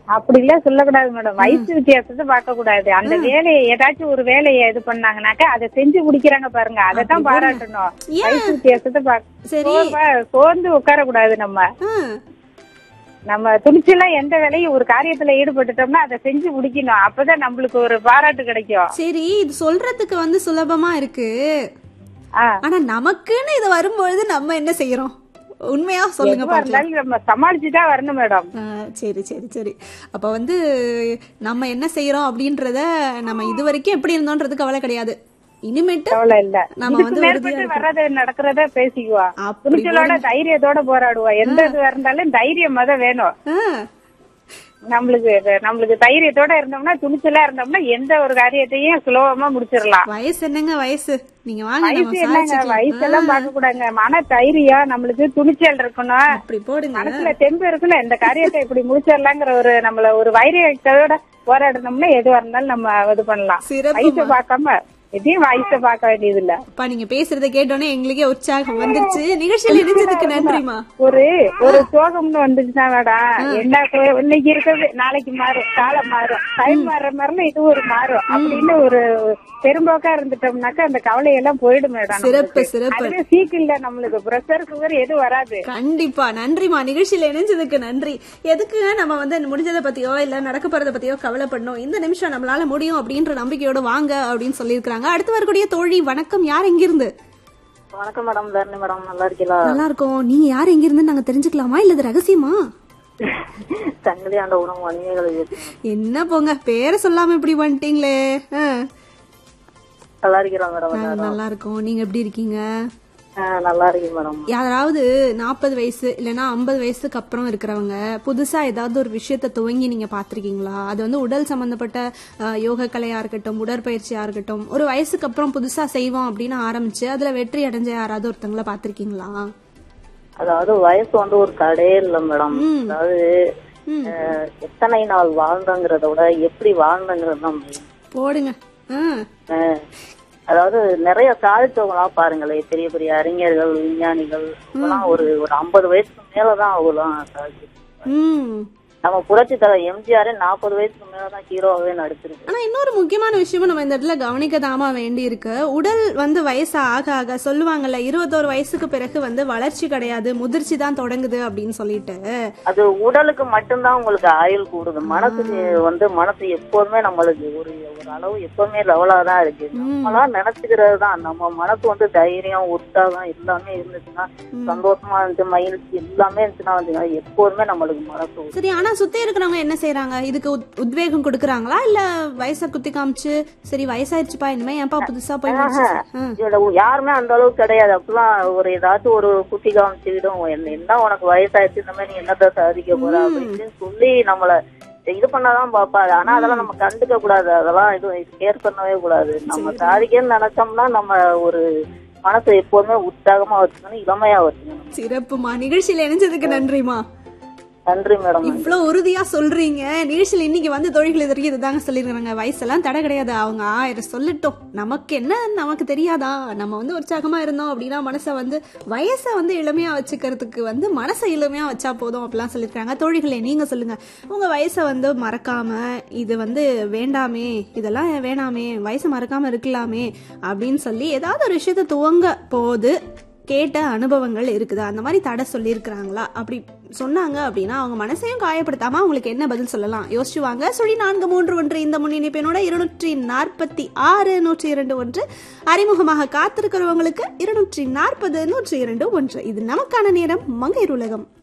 அப்படி எல்லாம் சொல்லக்கூடாது மேடம். வயசு வித்தியாசத்தை பார்க்க கூடாது. அந்த வேலையை ஏதாச்சும் ஒரு வேலையை இது பண்ணாங்கன்னாக்கா அதை செஞ்சு முடிக்கிறாங்க பாருங்க, அதைத்தான் பாராட்டணும். வயசு வித்தியாசத்தை சோர்ந்து உட்கார கூடாது. நம்ம துணிச்சலா எந்த வேலையும் ஒரு காரியத்துல ஈடுபட்டுட்டோம்னா அதை செஞ்சு முடிக்கணும். அப்பதான் நம்மளுக்கு ஒரு பாராட்டு கிடைக்கும். சரி, இது சொல்றதுக்கு சுலபமா இருக்கு. ஆனா நமக்குன்னு இது வரும்பொழுது நம்ம என்ன செய்யறோம்? உண்மையா சொல்லுங்க பாக்கலாம். நம்ம சமாளிச்சுதான் வரணும் மேடம். சரி சரி சரி. அப்ப நம்ம என்ன செய்யறோம் அப்படின்றத நம்ம இது வரைக்கும் எப்படி இருந்தோன்றது கவலை கிடையாது. இனிமேட்டு நம்ம வர்றது நடக்கிறத பேசிக்குவா. துணிச்சலோட தைரியத்தோட போராடுவா. எந்த இது இருந்தாலும் தைரியம் வேணும். நம்மளுக்கு தைரியத்தோட இருந்தோம்னா, துணிச்சலா இருந்தோம்னா எந்த ஒரு காரியத்தையும் சுலபமா முடிச்சிடலாம். வயசு என்னங்க வயசு? நீங்க வயசு என்னங்க வயசு எல்லாம் பார்க்க கூடாதுங்க. மன தைரியம், நம்மளுக்கு துணிச்சல் இருக்கணும். அப்படி போடுங்க. மனசுல தெம்பு இருக்கணும். இந்த காரியத்தை இப்படி முடிச்சிடலாங்கிற ஒரு வைரியத்தோட போராடணும்னா எதுவா இருந்தாலும் நம்ம இது பண்ணலாம். வயசு பார்க்காம எதையும் வயசை பார்க்க வேண்டியது இல்ல. நீங்க பேசுறத கேட்டோன்னே எங்களுக்கே உற்சாகம் வந்துருச்சு. நிகழ்ச்சியில் இணைஞ்சதுக்கு நன்றிமா. ஒரு சோகம்னு வந்துச்சுன்னா மேடம், என்ன இன்னைக்கு இருக்கிறது நாளைக்கு மாறும், காலம் மாறும், டைம் மாறுற மாதிரிலாம் இது ஒரு மாறும் அப்படின்னு ஒரு பெரும்போக்கா இருந்துட்டோம்னாக்கா அந்த கவலையெல்லாம் போயிடும் மேடம். சிறப்பு சிறப்பு. சீக்கிரம் நம்மளுக்கு பிரஷர் சுகர் எதுவும் வராது. கண்டிப்பா. நன்றிமா, நிகழ்ச்சியில இணைஞ்சதுக்கு நன்றி. எதுக்கு நம்ம முடிஞ்சதை பத்தியோ இல்ல நடக்க போறத பத்தியோ கவலைப்படணும். இந்த நிமிஷம் நம்மளால முடியும் அப்படின்ற நம்பிக்கையோட வாங்க அப்படின்னு சொல்லியிருக்காங்க. அடுத்து வரக்கூடிய தோழி வணக்கம். யார் எங்கிருந்து? வணக்கம் மேடம். தர்ணி மேடம், நல்லா இருக்கீங்களா? நல்லா இருக்கோம். நீங்க யார் எங்கிருந்து நாங்க தெரிஞ்சுக்கலாமா இல்ல இது ரகசியமா? சங்கிலி ஆண்ட உணவு வணிகங்களை. என்ன போங்க, பேரை சொல்லாம இப்படி பண்ணிட்டீங்களே. நல்லா இருக்கிறோம் மேடம். நல்லா இருக்கும். நீங்க எப்படி இருக்கீங்க? நல்லா இருக்கு மேடம். யாராவது 40 வயசு இல்லனா 50 வயசுக்கு அப்புறம் இருக்கிறவங்க புதுசா ஏதாவது ஒரு விஷயத்த துவங்கி நீங்க பாத்திருக்கீங்களா? அது உடல் சம்பந்தப்பட்ட யோக கலையா இருக்கட்டும், உடற்பயிற்சியா இருக்கட்டும், ஒரு வயசுக்கு அப்புறம் புதுசா செய்வோம் அப்படின்னு ஆரம்பிச்சு அதுல வெற்றி அடைஞ்ச யாராவது ஒருத்தவங்கள பாத்திருக்கீங்களா? அதாவது வயசு ஒரு கடையே இல்ல மேடம். அதாவது எத்தனை நாள் வாழ்ந்தங்கிறத விட எப்படி வாழ்ந்தங்கிறது தான் போடுங்க. அதாவது நிறைய சாதிச்சவங்களா பாருங்களேன், பெரிய பெரிய அறிஞர்கள், விஞ்ஞானிகள் ஒரு 50 வயசுக்கு மேலதான் அவங்களாம் சாதிச்சிருக்காங்க. நம்ம புரட்சி தலைவர் எம்ஜிஆர் 40 வயசுக்கு மேலதான் ஹீரோவே நடிச்சிருக்கு. ஆனா இன்னொரு முக்கியமான விஷயமும் நம்ம இந்த இடத்துல கவனிக்கதாமா வேண்டி இருக்கு. உடல் வயசு ஆக ஆக சொல்லுவாங்கல்ல, 21 வயசுக்கு பிறகு வளர்ச்சி கிடையாது, முதிர்ச்சி தான் தொடங்குது அப்படின்னு சொல்லிட்டு. அது உடலுக்கு மட்டும்தான் உங்களுக்கு ஆயுள் கூடுது. மனசுக்கு மனசு எப்போதுமே நம்மளுக்கு ஒரு அளவு எப்பவுமே லெவலா தான் இருக்கு. நம்மளாம் நினைச்சுக்கிறது தான். நம்ம மனசு தைரியம், உற்சாகம் எல்லாமே இருந்துச்சுன்னா, சந்தோஷமா இருந்துச்சு, மகிழ்ச்சி எல்லாமே இருந்துச்சுன்னா எப்போதுமே நம்மளுக்கு மனசு. சரி, ஆனா சுத்தி இருக்கிறவங்க என்ன செய்யறாங்க? இதுக்கு உத்வேகம் கொடுக்கறாங்களா இல்ல வயசை குத்தி காமிச்சு சரி வயசாயிருச்சுப்பா இனிமே ஏன்பா புதுசா போய் யாருமே அந்த அளவுக்கு கிடையாது. அப்பெல்லாம் ஒரு ஏதாச்சும் ஒரு குத்தி காமிச்சுக்கிடும், என்ன உனக்கு வயசாயிருச்சு, இந்த மாதிரி நீ என்னதான் சாதிக்க போற அப்படின்னு சொல்லி நம்மள இது பண்ணாதான் பாப்பாரு. ஆனா அதெல்லாம் நம்ம கண்டுக்க கூடாது. அதெல்லாம் கேர் பண்ணவே கூடாது. நம்ம சாதிக்கன்னு நினைச்சோம்னா நம்ம ஒரு மனசு எப்போதுமே உற்சாகமா வச்சுக்கணும், இளமையா வச்சுக்கணும். சிறப்புமா. நிகழ்ச்சியில இணைஞ்சதுக்கு நன்றிமா. நன்றி மேடம். இவ்வளவு உறுதியா சொல்றீங்க. நிகழ்ச்சியில் இன்னைக்கு தோழிகள் இது வரைக்கும் இதுதாங்க சொல்லிருக்காங்க. வயசெல்லாம் தடை கிடையாது, அவங்க 1000 சொல்லட்டும், நமக்கு என்ன, நமக்கு தெரியாதா? நம்ம உற்சாகமா இருந்தோம் அப்படின்னா மனசை வயசை இளமையா வச்சுக்கிறதுக்கு மனசை இளமையா வச்சா போதும் அப்படிலாம் சொல்லிருக்காங்க. தோழிகளே, நீங்க சொல்லுங்க, உங்க வயசை மறக்காம இது வேண்டாமே, இதெல்லாம் வேணாமே, வயசை மறக்காம இருக்கலாமே அப்படின்னு சொல்லி ஏதாவது ஒரு விஷயத்த துவங்க போது கேட்ட அனுபவங்கள் இருக்குதா? அந்த மாதிரி தடை சொல்லியிருக்கிறாங்களா? அப்படி சொன்னாங்க அப்படின்னா அவங்க மனசையும் காயப்படுத்தாம அவங்களுக்கு என்ன பதில் சொல்லலாம் யோசிச்சுவாங்க. 9331 இந்த முன்னிணைப்பினோட 246 அறிமுகமாக காத்திருக்கிறவங்களுக்கு 240 102 1. இது நமக்கான நேரம். மங்கையர் உலகம்.